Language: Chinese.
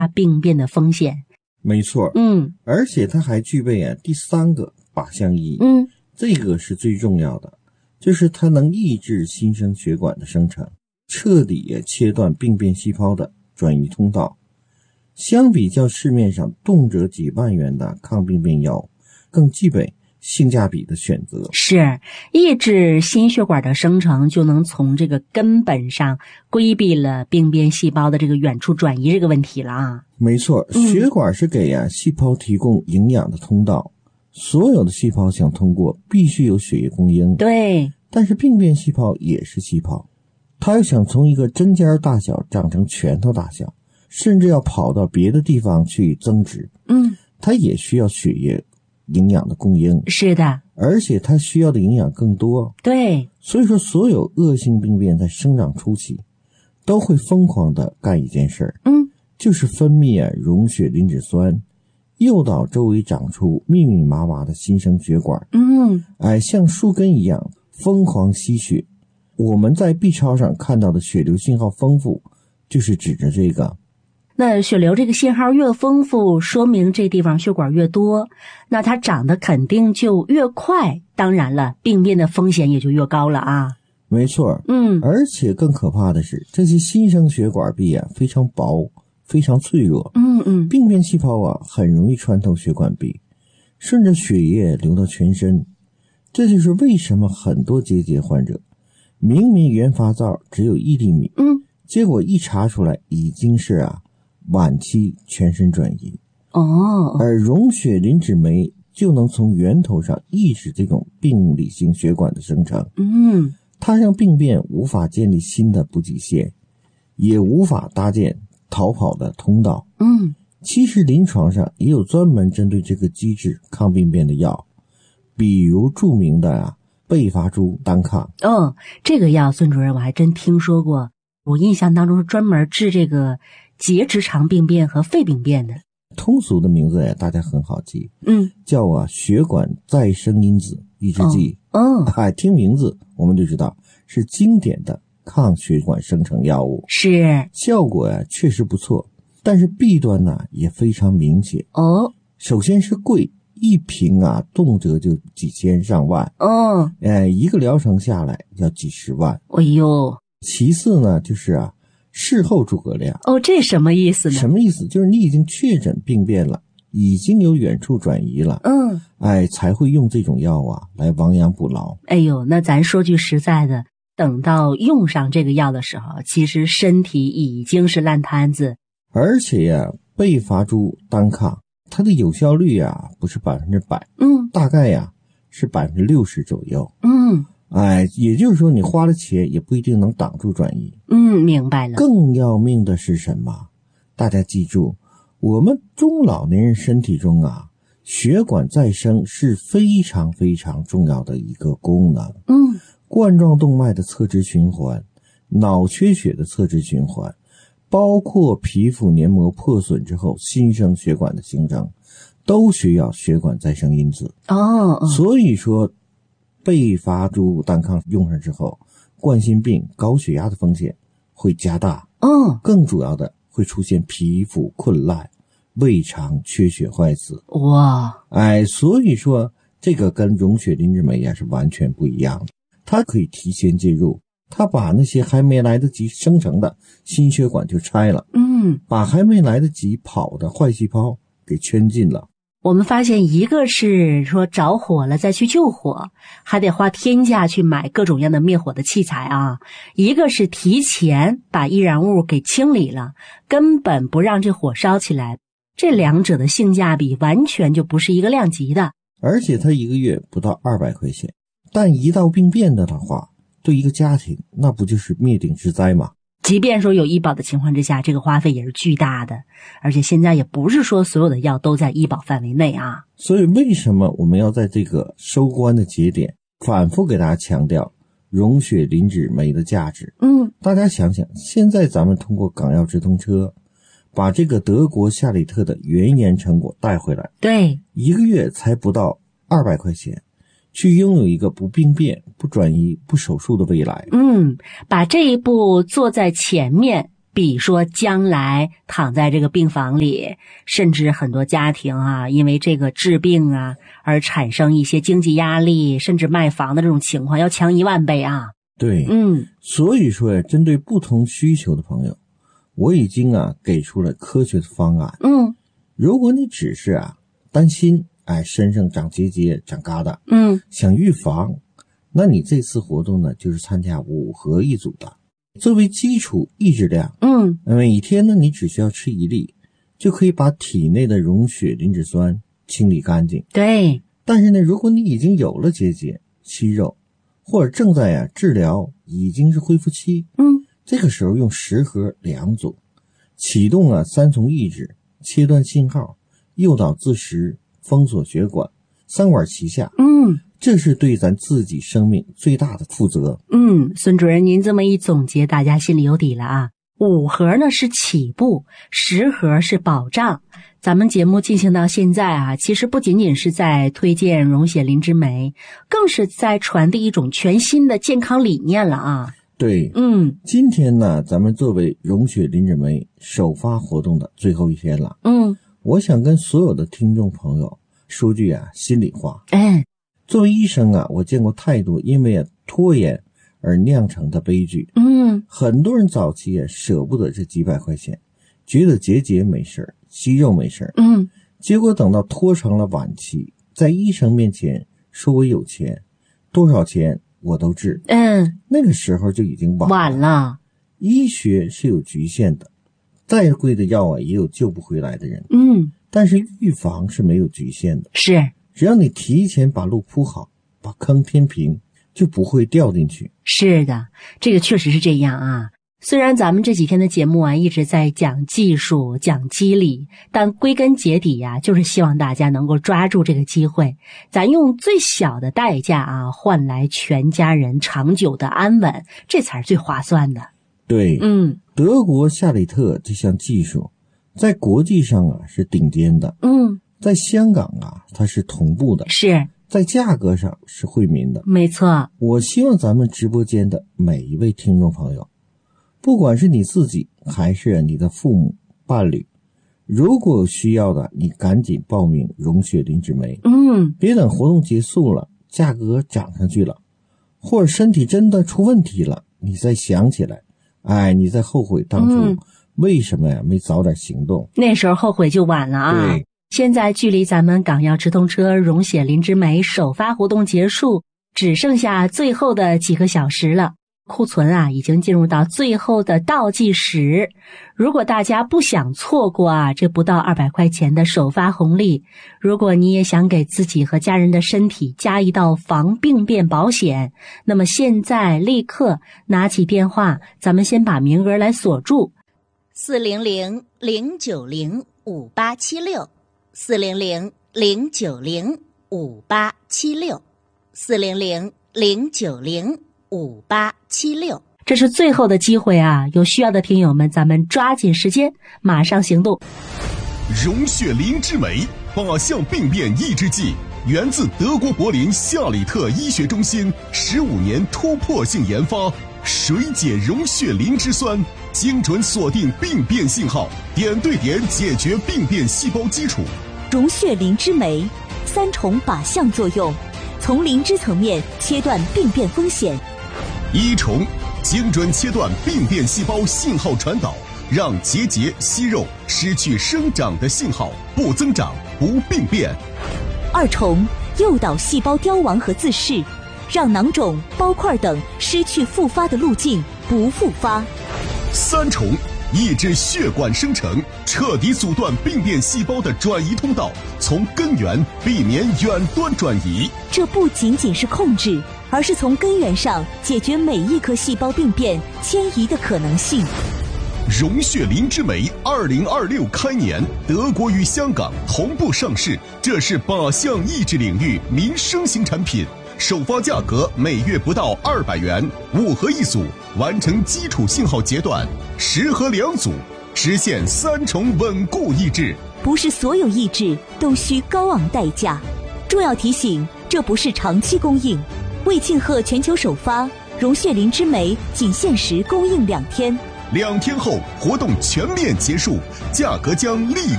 病变的风险。 没错，而且它还具备第三个靶向意义，这个是最重要的，就是它能抑制新生血管的生成，彻底切断病变细胞的转移通道。相比较市面上动辄几万元的抗病变药，更具备性价比的选择。 是，抑制心血管的生成，就能从这个根本上规避了病变细胞的这个远处转移这个问题了啊。 没错，血管是给细胞提供营养的通道，所有的细胞想通过必须有血液供应。 对， 但是病变细胞也是细胞，它要想从一个针尖大小长成拳头大小，甚至要跑到别的地方去增殖，它也需要血液营养的供应。 是的， 而且它需要的营养更多。 对， 所以说所有恶性病变在生长初期都会疯狂地干一件事儿，就是分泌溶血磷脂酸，诱导周围长出密密麻麻的新生血管，像树根一样疯狂吸血。我们在 B 超上看到的血流信号丰富，就是指着这个。 那血流这个信号越丰富，说明这地方血管越多，那它长得肯定就越快，当然了，病变的风险也就越高了啊。 没错，而且更可怕的是，这些新生血管壁非常薄，非常脆弱，病变细胞很容易穿透血管壁，顺着血液流到全身。这就是为什么很多结节患者明明原发灶只有1厘米，结果一查出来已经是晚期全身转移。而溶血磷脂酶就能从源头上抑制这种病理性血管的生成，它让病变无法建立新的补给线，也无法搭建逃跑的通道。其实临床上也有专门针对这个机制抗病变的药，比如著名的贝伐珠单抗。 这个药孙主任我还真听说过，我印象当中是专门治这个结直肠病变和肺病变的。 通俗的名字大家很好记，叫血管再生因子抑制剂。听名字我们就知道是经典的抗血管生成药物， 是效果确实不错，但是弊端也非常明显。首先是贵，一瓶动辄就几千上万，一个疗程下来要几十万。 哎呦， 其次呢就是事后诸葛亮。 这什么意思呢？ 什么意思？就是你已经确诊病变了，已经有远处转移了，才会用这种药来亡羊补牢。 哎呦，那咱说句实在的，等到用上这个药的时候，其实身体已经是烂摊子。 而且贝伐珠单抗它的有效率不是100%，大概是60%左右。也就是说你花了钱也不一定能挡住转移。 明白了。 更要命的是什么？大家记住，我们中老年人身体中血管再生是非常非常重要的一个功能。冠状动脉的侧支循环，脑缺血的侧支循环，包括皮肤黏膜破损之后新生血管的形成，都需要血管再生因子。所以说贝伐珠单抗用上之后，冠心病、高血压的风险会加大。更主要的会出现皮肤溃烂、胃肠缺血坏死。 哇， 所以说这个跟溶血磷脂酶是完全不一样的。它可以提前介入，它把那些还没来得及生成的心血管就拆了，把还没来得及跑的坏细胞给圈禁了。 我们发现一个是说着火了再去救火，还得花天价去买各种样的灭火的器材一个是提前把易燃物给清理了，根本不让这火烧起来，这两者的性价比完全就不是一个量级的。 而且它一个月不到200块钱，但一到病变的话，对一个家庭那不就是灭顶之灾吗？ 即便说有医保的情况之下，这个花费也是巨大的，而且现在也不是说所有的药都在医保范围内所以为什么我们要在这个收官的节点反复给大家强调溶血磷脂酶的价值？大家想想，现在咱们通过港药直通车把这个德国夏里特的原研成果带回来， 对， 一个月才不到200块钱，去拥有一个不病变、不转移、不手术的未来。 把这一步做在前面， 比说将来躺在这个病房里，甚至很多家庭啊，因为这个治病啊而产生一些经济压力，甚至卖房的这种情况要强10000倍啊。 对，所以说呀，针对不同需求的朋友，我已经给出了科学的方案。如果你只是担心身上长结节长疙瘩，想预防，那你这次活动呢就是参加5合1组的。作为基础抑制量，每天呢你只需要吃1粒，就可以把体内的溶血磷脂酸清理干净。 对， 但是呢，如果你已经有了结节、息肉，或者正在治疗，已经是恢复期，这个时候用10合2组，启动3重抑制，切断信号，诱导自食，封锁血管，3管齐下。这是对咱自己生命最大的负责。 孙主任您这么一总结，大家心里有底了啊。5盒呢是起步，10盒是保障。咱们节目进行到现在其实不仅仅是在推荐溶血磷脂酶，更是在传递一种全新的健康理念了啊。 对，今天呢咱们作为溶血磷脂酶首发活动的最后一天了。我想跟所有的听众朋友说句心里话。作为医生我见过太多因为拖延而酿成的悲剧。很多人早期舍不得这几百块钱，觉得结节没事，息肉没事，结果等到拖成了晚期，在医生面前说我有钱，多少钱我都治。那个时候就已经晚了。医学是有局限的，再贵的药也有救不回来的人。但是预防是没有局限的。是，只要你提前把路铺好，把坑填平，就不会掉进去。 是的，这个确实是这样啊。虽然咱们这几天的节目一直在讲技术讲机理，但归根结底就是希望大家能够抓住这个机会，咱用最小的代价换来全家人长久的安稳，这才是最划算的。 对，德国夏里特这项技术在国际上是顶尖的，在香港它是同步的，是在价格上是惠民的。没错，我希望咱们直播间的每一位听众朋友，不管是你自己还是你的父母伴侣，如果有需要的，你赶紧报名溶血磷脂酶。别等活动结束了，价格涨上去了，或者身体真的出问题了，你再想起来，你再后悔当初为什么没早点行动，那时候后悔就晚了啊。对，现在距离咱们港药直通车溶血磷脂酶首发活动结束只剩下最后的几个小时了，库存已经进入到最后的倒计时。如果大家不想错过这不到200块钱的首发红利，如果你也想给自己和家人的身体加一道防病变保险，那么现在立刻拿起电话，咱们先把名额来锁住。 400-090-5876 400-090-5876 400-090-5876。 这是最后的机会有需要的听友们，咱们抓紧时间，马上行动。 溶血磷脂酶靶向病变抑制剂，源自德国柏林夏里特医学中心15年突破性研发，水解溶血磷脂酸，精准锁定病变信号，点对点解决病变细胞基础。 溶血磷脂酶3重靶向作用，从磷脂层面切断病变风险。 1重，精准切断病变细胞信号传导，让结节、息肉失去生长的信号，不增长，不病变。 2重，诱导细胞凋亡和自噬，让囊肿、包块等失去复发的路径，不复发。 3重，抑制血管生成，彻底阻断病变细胞的转移通道，从根源避免远端转移。 这不仅仅是控制，而是从根源上解决每一颗细胞病变迁移的可能性。 溶血磷脂酶2026开年，德国与香港同步上市，这是靶向抑制领域民生型产品，首发价格每月不到200元，5盒1组，完成基础信号截断，10盒2组，实现3重稳固抑制。 不是所有抑制都需高昂代价。重要提醒，这不是长期供应。为庆贺全球首发，溶血磷脂酶仅限时供应2天， 2天后活动全面结束，价格将立